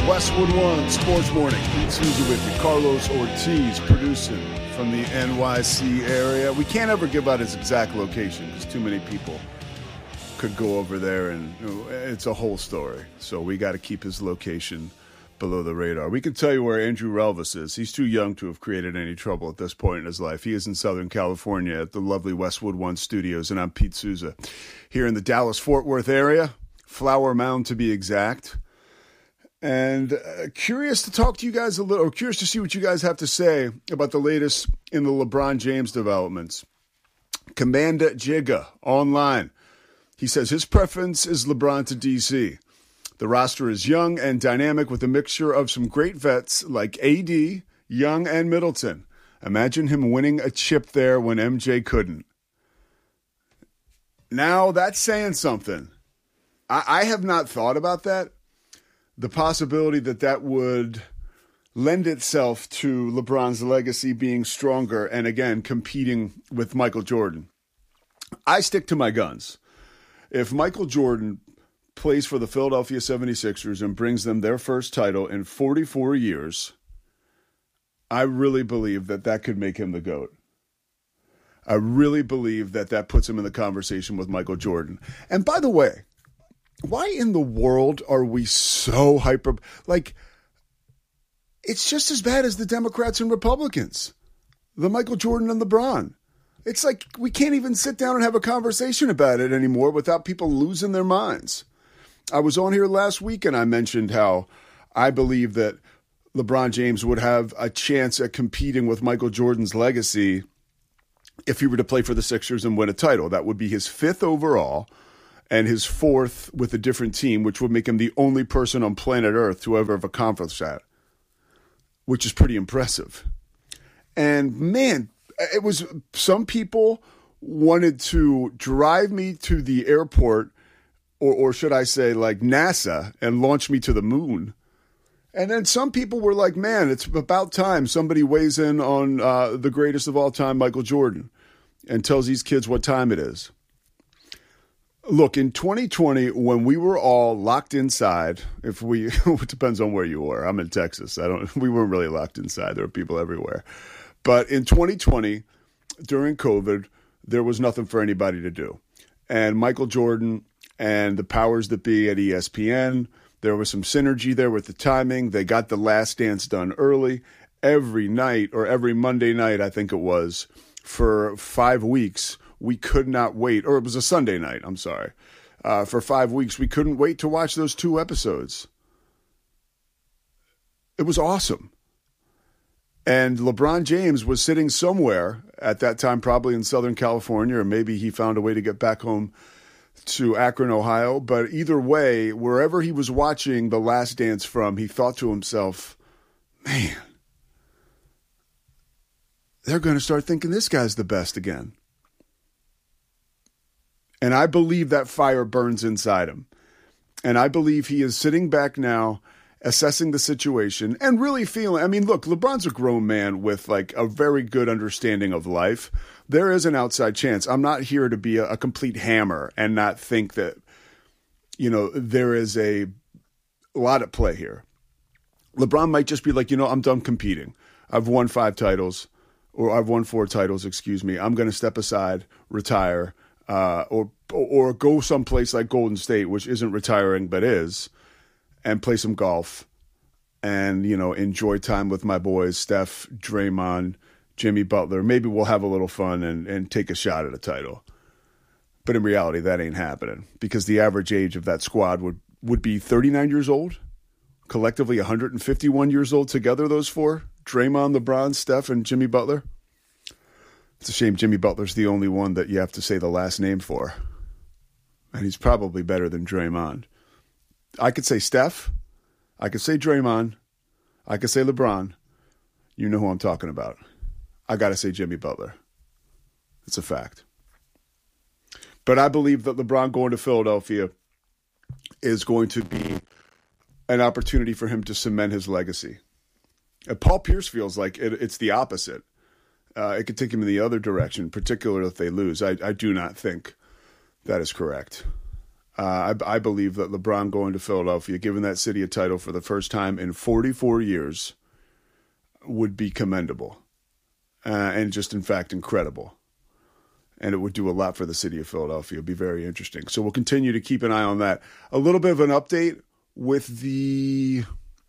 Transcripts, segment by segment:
Westwood One Sports Morning. Pete Souza with you. Carlos Ortiz producing from the NYC area. We can't ever give out his exact location because too many people could go over there and it's a whole story. So we got to keep his location below the radar. We can tell you where Andrew Relvis is. He's too young to have created any trouble at this point in his life. He is in Southern California at the lovely Westwood One Studios, and I'm Pete Souza here in the Dallas-Fort Worth area, Flower Mound to be exact. And curious to talk to you guys a little, or curious to see what you guys have to say about the latest in the LeBron James developments. Commander Jigga online. He says his preference is LeBron to DC. The roster is young and dynamic with a mixture of some great vets like AD, Young, and Middleton. Imagine him winning a chip there when MJ couldn't. Now that's saying something. I have not thought about that. The possibility that would lend itself to LeBron's legacy being stronger and, again, competing with Michael Jordan. I stick to my guns. If Michael Jordan plays for the Philadelphia 76ers and brings them their first title in 44 years, I really believe that could make him the GOAT. I really believe that puts him in the conversation with Michael Jordan. And by the way, why in the world are we so hyper? Like, it's just as bad as the Democrats and Republicans, the Michael Jordan and LeBron. It's like we can't even sit down and have a conversation about it anymore without people losing their minds. I was on here last week and I mentioned how I believe that LeBron James would have a chance at competing with Michael Jordan's legacy if he were to play for the Sixers and win a title. That would be his 5th overall and his 4th with a different team, which would make him the only person on planet Earth to ever have accomplished that, which is pretty impressive. And man, it was some people wanted to drive me to the airport, or should I say like NASA, and launch me to the moon. And then some people were like, man, it's about time somebody weighs in on the greatest of all time, Michael Jordan, and tells these kids what time it is. Look, in 2020, when we were all locked inside, it depends on where you were. I'm in Texas. We weren't really locked inside. There were people everywhere. But in 2020, during COVID, there was nothing for anybody to do. And Michael Jordan and the powers that be at ESPN, there was some synergy there with the timing. They got The Last Dance done early. Every night, or every Monday night, I think it was, for 5 weeks, we could not wait. Or it was a Sunday night, I'm sorry. For 5 weeks, we couldn't wait to watch those 2 episodes. It was awesome. And LeBron James was sitting somewhere at that time, probably in Southern California, or maybe he found a way to get back home to Akron, Ohio. But either way, wherever he was watching The Last Dance from, he thought to himself, man, they're going to start thinking this guy's the best again. And I believe that fire burns inside him. And I believe he is sitting back now, assessing the situation and really feeling, I mean, look, LeBron's a grown man with like a very good understanding of life. There is an outside chance. I'm not here to be a complete hammer and not think that, there is a lot at play here. LeBron might just be like, I'm done competing. I've won 5 titles, or I've won 4 titles, excuse me. I'm going to step aside, retire, or go someplace like Golden State, which isn't retiring but is, and play some golf and, enjoy time with my boys, Steph, Draymond, Jimmy Butler. Maybe we'll have a little fun and take a shot at a title. But in reality, that ain't happening because the average age of that squad would be 39 years old, collectively 151 years old together, those 4, Draymond, LeBron, Steph, and Jimmy Butler. It's a shame Jimmy Butler's the only one that you have to say the last name for. And he's probably better than Draymond. I could say Steph. I could say Draymond. I could say LeBron. You know who I'm talking about. I got to say Jimmy Butler. It's a fact. But I believe that LeBron going to Philadelphia is going to be an opportunity for him to cement his legacy. And Paul Pierce feels like it's the opposite. It could take him in the other direction, particularly if they lose. I do not think that is correct. I believe that LeBron going to Philadelphia, giving that city a title for the first time in 44 years, would be commendable and just, in fact, incredible. And it would do a lot for the city of Philadelphia. It would be very interesting. So we'll continue to keep an eye on that. A little bit of an update with the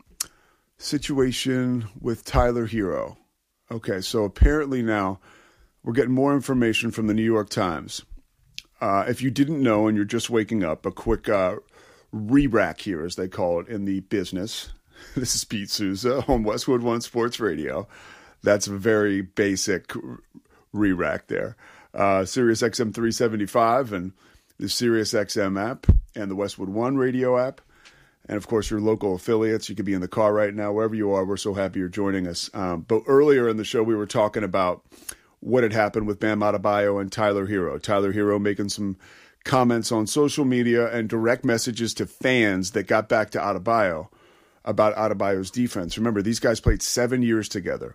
situation with Tyler Hero. Okay, so apparently now we're getting more information from the New York Times. If you didn't know and you're just waking up, a quick re-rack here, as they call it in the business. This is Pete Souza on Westwood One Sports Radio. That's a very basic re-rack there. Sirius XM 375 and the Sirius XM app and the Westwood One radio app. And, of course, your local affiliates. You could be in the car right now, wherever you are. We're so happy you're joining us. But earlier in the show, we were talking about what had happened with Bam Adebayo and Tyler Hero. Tyler Hero making some comments on social media and direct messages to fans that got back to Adebayo about Adebayo's defense. Remember, these guys played 7 years together.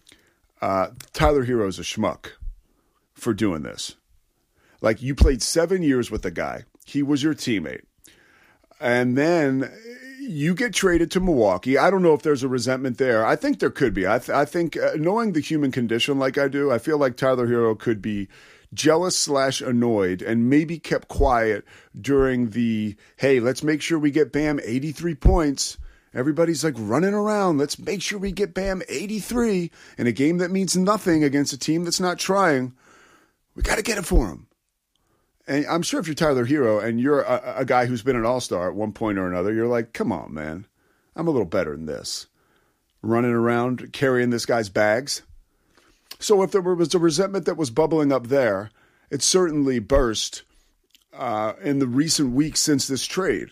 Tyler Hero's a schmuck for doing this. Like, you played 7 years with the guy. He was your teammate. And then you get traded to Milwaukee. I don't know if there's a resentment there. I think there could be. I think knowing the human condition like I do, I feel like Tyler Hero could be jealous/annoyed and maybe kept quiet during the, hey, let's make sure we get Bam 83 points. Everybody's like running around. Let's make sure we get Bam 83 in a game that means nothing against a team that's not trying. We got to get it for him. And I'm sure if you're Tyler Hero and you're a guy who's been an all-star at one point or another, you're like, come on, man. I'm a little better than this. Running around, carrying this guy's bags. So if there was a resentment that was bubbling up there, it certainly burst in the recent weeks since this trade.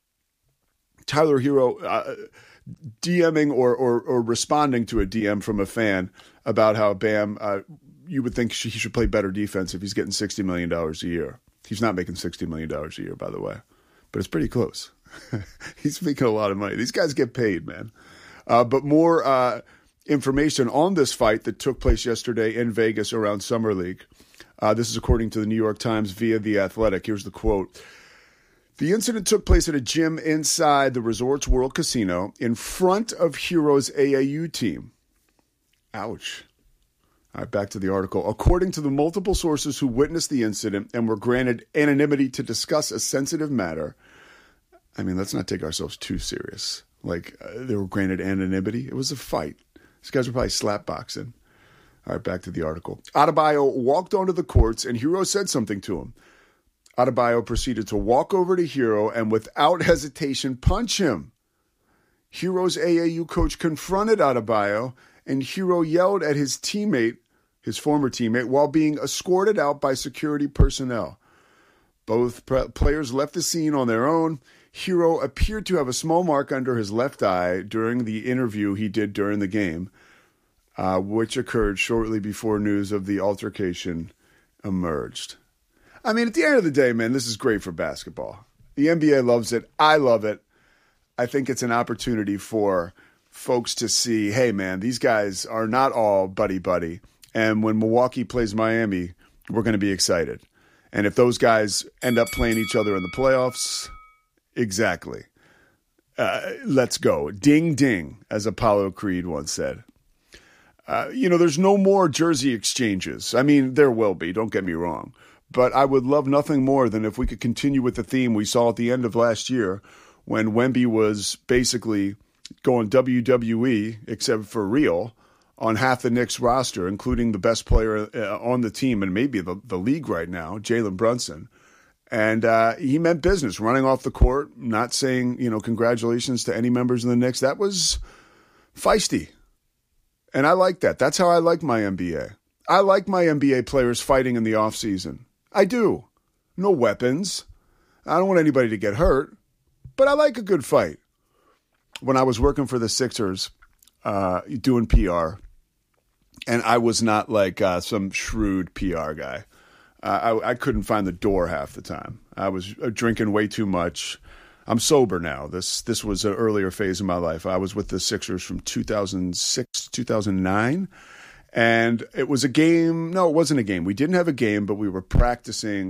Tyler Hero DMing or responding to a DM from a fan about how Bam, you would think he should play better defense if he's getting $60 million a year. He's not making $60 million a year, by the way, but it's pretty close. He's making a lot of money. These guys get paid, man. But more information on this fight that took place yesterday in Vegas around Summer League. This is according to the New York Times via The Athletic. Here's the quote. The incident took place at a gym inside the Resorts World Casino in front of Hero's AAU team. Ouch. All right, back to the article. According to the multiple sources who witnessed the incident and were granted anonymity to discuss a sensitive matter, I mean, let's not take ourselves too serious. Like, they were granted anonymity. It was a fight. These guys were probably slapboxing. All right, back to the article. Adebayo walked onto the courts, and Hero said something to him. Adebayo proceeded to walk over to Hero and, without hesitation, punch him. Hero's AAU coach confronted Adebayo, and Hero yelled at his teammate, his former teammate, while being escorted out by security personnel. Both players left the scene on their own. Hero appeared to have a small mark under his left eye during the interview he did during the game, which occurred shortly before news of the altercation emerged. I mean, at the end of the day, man, this is great for basketball. The NBA loves it. I love it. I think it's an opportunity for folks to see, hey, man, these guys are not all buddy-buddy. And when Milwaukee plays Miami, we're going to be excited. And if those guys end up playing each other in the playoffs, exactly. Let's go. Ding, ding, as Apollo Creed once said. There's no more jersey exchanges. I mean, there will be, don't get me wrong. But I would love nothing more than if we could continue with the theme we saw at the end of last year when Wemby was basically going WWE, except for real, on half the Knicks roster, including the best player on the team and maybe the league right now, Jalen Brunson. And he meant business, running off the court, not saying, congratulations to any members of the Knicks. That was feisty. And I like that. That's how I like my NBA. I like my NBA players fighting in the offseason. I do. No weapons. I don't want anybody to get hurt, but I like a good fight. When I was working for the Sixers, doing PR, and I was not like some shrewd PR guy. I couldn't find the door half the time. I was drinking way too much. I'm sober now. This was an earlier phase of my life. I was with the Sixers from 2006 to 2009. And it was a game. No, it wasn't a game. We didn't have a game, but we were practicing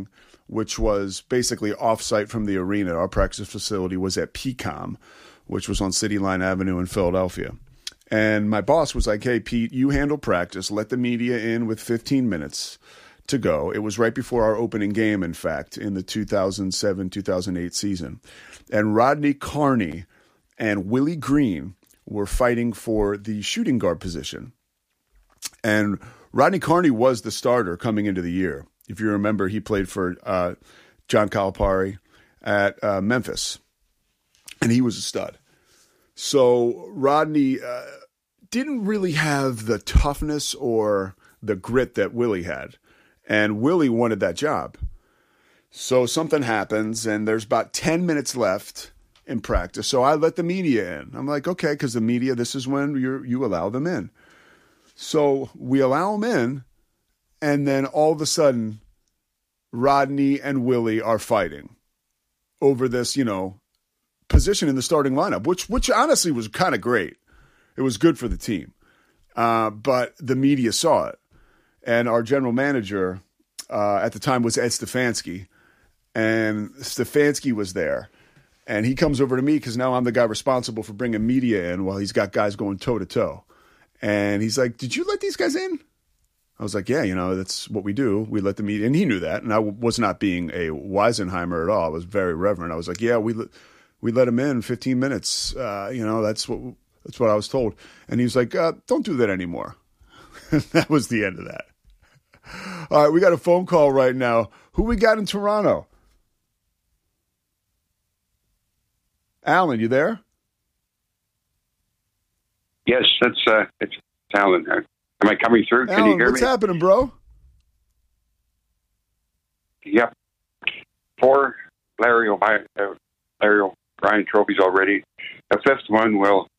which was basically off-site from the arena. Our practice facility was at PCOM, which was on City Line Avenue in Philadelphia. And my boss was like, hey, Pete, you handle practice. Let the media in with 15 minutes to go. It was right before our opening game, in fact, in the 2007-2008 season. And Rodney Carney and Willie Green were fighting for the shooting guard position. And Rodney Carney was the starter coming into the year. If you remember, he played for John Calipari at Memphis, and he was a stud. So Rodney didn't really have the toughness or the grit that Willie had, and Willie wanted that job. So something happens, and there's about 10 minutes left in practice. So I let the media in. I'm like, okay, because the media, this is when you allow them in. So we allow them in, and then all of a sudden, Rodney and Willie are fighting over this, position in the starting lineup, which honestly was kind of great. It was good for the team. But the media saw it. And our general manager at the time was Ed Stefanski. And Stefanski was there. And he comes over to me because now I'm the guy responsible for bringing media in while he's got guys going toe-to-toe. And he's like, did you let these guys in? I was like, yeah, that's what we do. We let the media, and he knew that. And I was not being a Weisenheimer at all. I was very reverent. I was like, yeah, we let him in 15 minutes. That's what I was told. And he was like, don't do that anymore. That was the end of that. All right, we got a phone call right now. Who we got in Toronto? Alan, you there? Yes, it's Alan. Am I coming through? Can Alan, you hear what's me? happening, bro? Yep. 4 Larry O'Brien trophies already. The 5th one will